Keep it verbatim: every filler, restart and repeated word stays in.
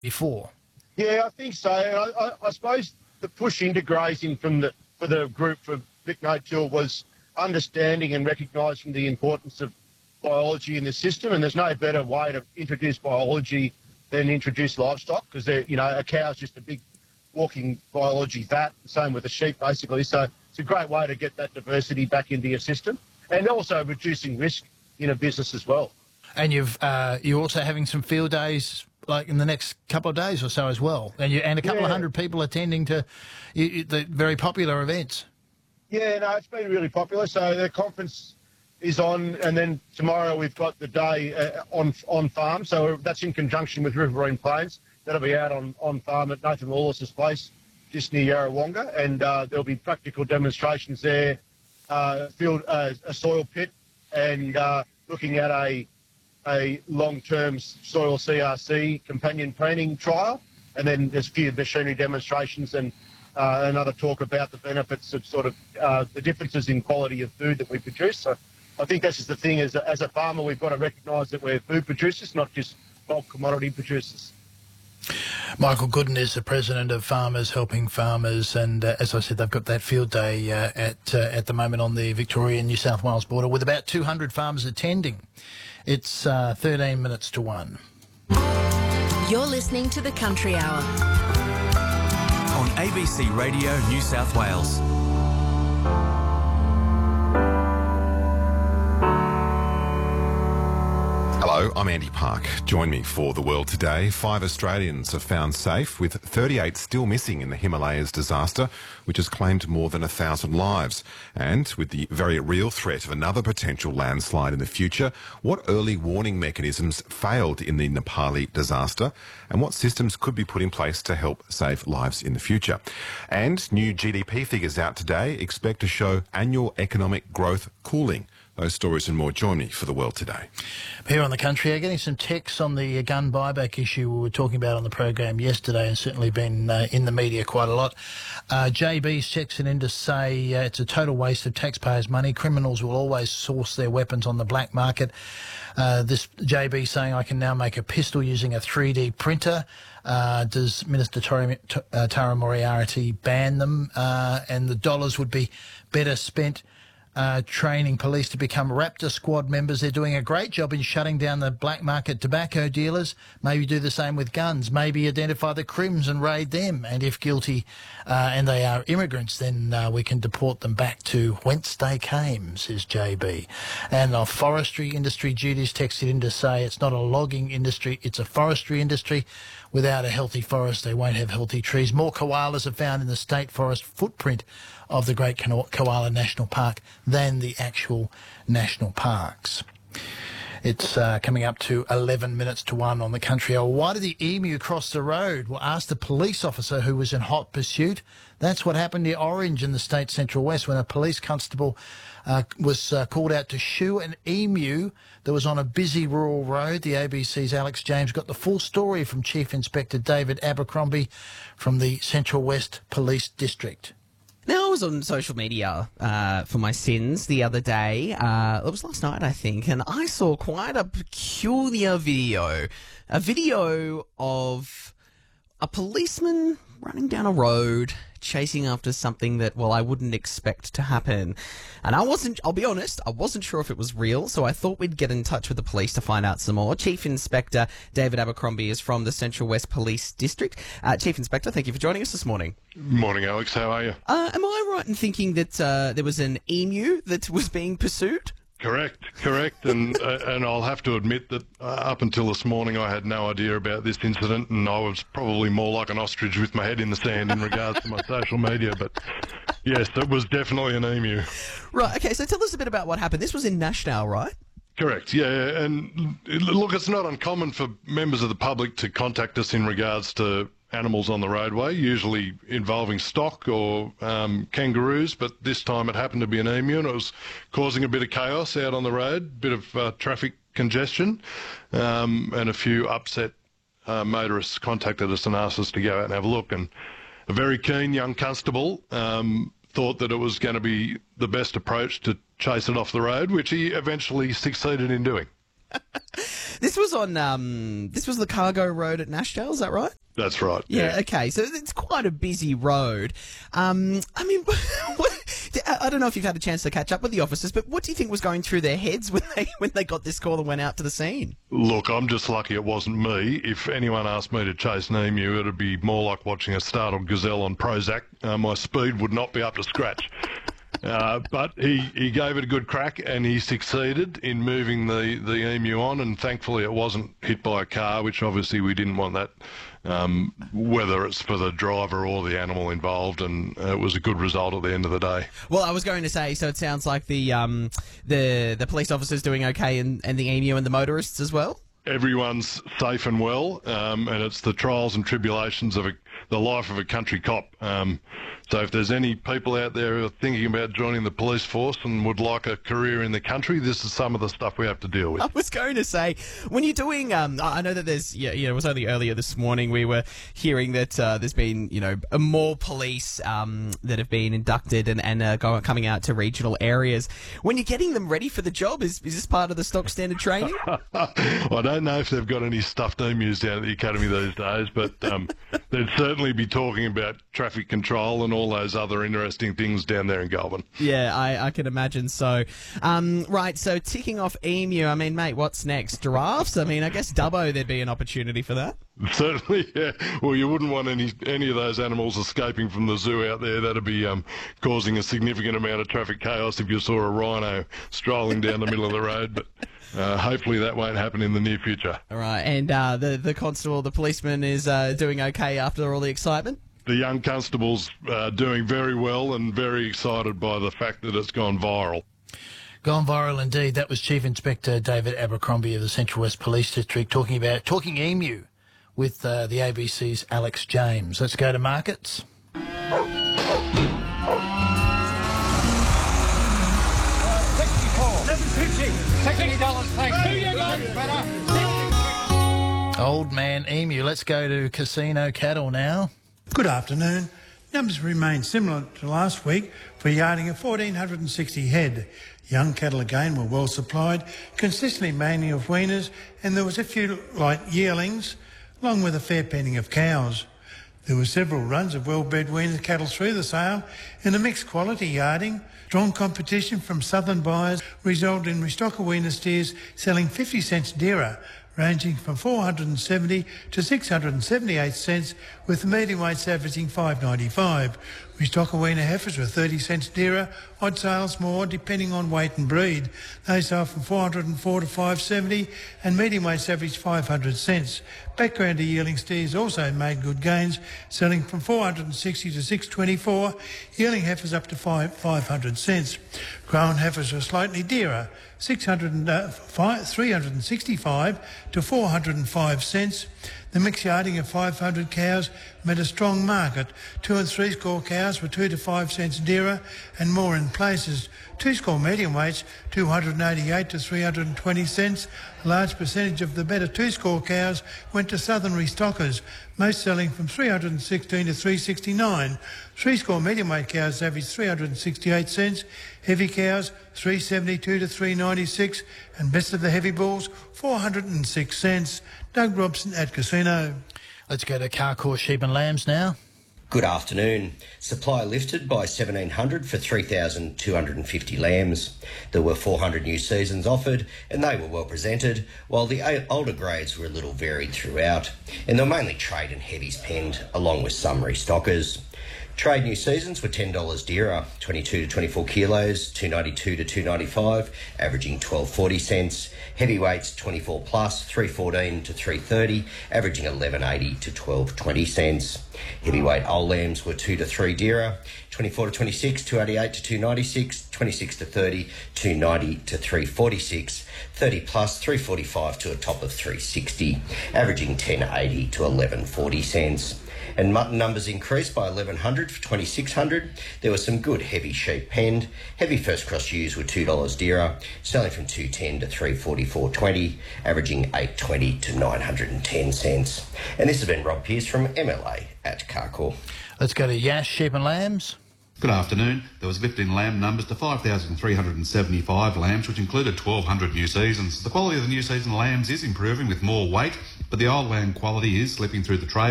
before. Yeah, I think so. I, I, I suppose the push into grazing from the for the group for Vic No-Till was understanding and recognising the importance of biology in the system, and there's no better way to introduce biology than introduce livestock, because you know a cow's just a big walking biology vat. Same with the sheep, basically. So it's a great way to get that diversity back into your system, and also reducing risk in a business as well. And you've uh, you're also having some field days, like in the next couple of days or so as well, and you and a couple yeah. of hundred people attending to you, you, the very popular events. Yeah, no, it's been really popular. So the conference is on, and then tomorrow we've got the day uh, on on farm. So that's in conjunction with Riverine Plains. That'll be out on, on farm at Nathan Lawless's place, just near Yarrawonga, and uh, there'll be practical demonstrations there, uh, field uh, a soil pit, and uh, looking at a a long-term soil C R C companion planting trial, and then there's a few machinery demonstrations and uh, another talk about the benefits of sort of uh, the differences in quality of food that we produce. So I think this is the thing, as a, as a farmer, we've got to recognise that we're food producers, not just bulk commodity producers. Michael Gooden is the president of Farmers Helping Farmers, and uh, as I said, they've got that field day uh, at uh, at the moment on the Victoria-New South Wales border with about two hundred farmers attending. It's uh, thirteen minutes to one. You're listening to the Country Hour on A B C Radio New South Wales. Hello, I'm Andy Park. Join me for The World Today. Five Australians are found safe, with thirty-eight still missing in the Himalayas disaster, which has claimed more than a thousand lives. And with the very real threat of another potential landslide in the future, what early warning mechanisms failed in the Nepali disaster, and what systems could be put in place to help save lives in the future? And new G D P figures out today expect to show annual economic growth cooling. Those stories and more. Join me for The World Today. Here on the Country, I'm getting some texts on the gun buyback issue we were talking about on the program yesterday, and certainly been uh, in the media quite a lot. Uh, J B's texting in to say uh, it's a total waste of taxpayers' money. Criminals will always source their weapons on the black market. Uh, this J B saying, I can now make a pistol using a three D printer. Uh, does Minister Tara, uh, Tara Moriarty ban them? Uh, and the dollars would be better spent Uh, training police to become Raptor Squad members. They're doing a great job in shutting down the black market tobacco dealers. Maybe do the same with guns. Maybe identify the crims and raid them. And if guilty uh, and they are immigrants, then uh, we can deport them back to whence they came, says J B. And our forestry industry, Judy's texted in to say it's not a logging industry, it's a forestry industry. Without a healthy forest, they won't have healthy trees. More koalas are found in the state forest footprint of the Great Koala National Park than the actual national parks. It's uh, coming up to eleven minutes to one on the Country Hour. Why did the emu cross the road? Well, ask the police officer who was in hot pursuit. That's what happened near Orange in the state central west when a police constable uh, was uh, called out to shoo an emu that was on a busy rural road. The A B C's Alex James got the full story from Chief Inspector David Abercrombie from the Central West Police District. Now, I was on social media uh, for my sins the other day. Uh, it was last night, I think, and I saw quite a peculiar video. A video of a policeman running down a road, chasing after something that, well, I wouldn't expect to happen. And I wasn't, I'll be honest, I wasn't sure if it was real, so I thought we'd get in touch with the police to find out some more. Chief Inspector David Abercrombie is from the Central West Police District. Uh, Chief Inspector, thank you for joining us this morning. Morning, Alex. How are you? Uh, am I right in thinking that uh, there was an emu that was being pursued? Correct, correct, and uh, and I'll have to admit that uh, up until this morning I had no idea about this incident, and I was probably more like an ostrich with my head in the sand in regards to my social media, but yes, it was definitely an emu. Right, okay, so tell us a bit about what happened. This was in Nashnau, right? Correct, yeah, and look, it's not uncommon for members of the public to contact us in regards to animals on the roadway, usually involving stock or um, kangaroos, but this time it happened to be an emu, and it was causing a bit of chaos out on the road, a bit of uh, traffic congestion, um, and a few upset uh, motorists contacted us and asked us to go out and have a look. And a very keen young constable um, thought that it was going to be the best approach to chase it off the road, which he eventually succeeded in doing. This was on, um, this was the Cargo Road at Nashdale, is that right? That's right. Yeah, okay. So it's quite a busy road. Um, I mean, what, I don't know if you've had a chance to catch up with the officers, but what do you think was going through their heads when they when they got this call and went out to the scene? Look, I'm just lucky it wasn't me. If anyone asked me to chase an emu, it'd be more like watching a startled gazelle on Prozac. Uh, my speed would not be up to scratch. Uh, but he, he gave it a good crack and he succeeded in moving the, the emu on, and thankfully it wasn't hit by a car, which obviously we didn't want that, um, whether it's for the driver or the animal involved, and uh, it was a good result at the end of the day. Well, I was going to say, so it sounds like the um, the the police officers doing okay, and, and the emu and the motorists as well? Everyone's safe and well, um, and it's the trials and tribulations of a, the life of a country cop. Um, so if there's any people out there who are thinking about joining the police force and would like a career in the country, this is some of the stuff we have to deal with. I was going to say, when you're doing, um, I know that there's, yeah, you know, it was only earlier this morning we were hearing that uh, there's been, you know, more police um, that have been inducted and, and uh, going, coming out to regional areas. When you're getting them ready for the job, is, is this part of the stock standard training? I don't know if they've got any stuffed emus down at the academy these days, but um, they'd certainly be talking about traffic control and all those other interesting things down there in Goulburn. Yeah, I, I can imagine so. Um, right, so ticking off emu, I mean, mate, what's next? Giraffes? I mean, I guess Dubbo, there'd be an opportunity for that. Certainly, yeah. Well, you wouldn't want any any of those animals escaping from the zoo out there. That'd be um, causing a significant amount of traffic chaos if you saw a rhino strolling down the middle of the road, but Uh, hopefully that won't happen in the near future. All right, and uh, the the constable, the policeman, is uh, doing okay after all the excitement? The young constable's uh, doing very well and very excited by the fact that it's gone viral. Gone viral indeed. That was Chief Inspector David Abercrombie of the Central West Police District talking about talking emu with uh, the A B C's Alex James. Let's go to markets. Old man emu. Let's go to casino cattle now. Good afternoon. Numbers remain similar to last week for yarding of one thousand four hundred sixty head. Young cattle again were well supplied, consistently mainly of weaners, and there was a few light yearlings, along with a fair penning of cows. There were several runs of well-bred weaner cattle through the sale in a mixed quality yarding. Strong competition from southern buyers resulted in restocker weaner steers selling fifty cents dearer, ranging from four hundred seventy to six hundred seventy-eight cents, with the medium weights averaging five ninety-five. Restocker weaner heifers were thirty cents dearer, odd sales more depending on weight and breed. They sold from four hundred four to five seventy, and medium weights averaged five hundred cents. Backgrounder yearling steers also made good gains, selling from four hundred sixty to six twenty-four, yearling heifers up to five hundred cents. Grown heifers were slightly dearer, six hundred, uh, five, three hundred sixty-five to four hundred five cents. The mixed yarding of five hundred cows met a strong market. Two and three score cows were two to five cents dearer and more in places. Two score medium weights, two hundred eighty-eight to three hundred twenty cents. A large percentage of the better two score cows went to southern restockers, most selling from three hundred sixteen to three sixty-nine. Three score medium weight cows averaged three hundred sixty-eight cents. Heavy cows, three seventy-two to three ninety-six, and best of the heavy bulls, four hundred six cents. Doug Robson at Casino. Let's go to Carcoar Sheep and Lambs now. Good afternoon. Supply lifted by seventeen hundred for three thousand two hundred fifty lambs. There were four hundred new seasons offered and they were well presented, while the older grades were a little varied throughout, and they were mainly trade and heavies penned, along with some restockers. Trade new seasons were ten dollars dearer, twenty-two to twenty-four kilos, two ninety-two to two ninety-five, averaging twelve forty cents. Heavyweights twenty-four plus, three fourteen to three thirty, averaging eleven eighty to twelve twenty cents. Heavyweight old lambs were two to three dearer, twenty-four to twenty-six, two eighty-eight to two ninety-six, twenty-six to thirty, two ninety to three forty-six, thirty plus, three forty-five to a top of three sixty, averaging ten eighty to eleven forty cents. And mutton numbers increased by eleven hundred for twenty-six hundred. There were some good heavy sheep penned. Heavy first cross ewes were two dollars dearer, selling from two ten to three forty-four twenty, averaging eight twenty to nine hundred ten cents. And this has been Rob Pearce from M L A at Carcoar. Let's go to Yash Sheep and Lambs. Good afternoon. There was a lift in lamb numbers to five thousand three hundred seventy-five lambs, which included twelve hundred new seasons. The quality of the new season lambs is improving with more weight, but the old lamb quality is slipping through the tray.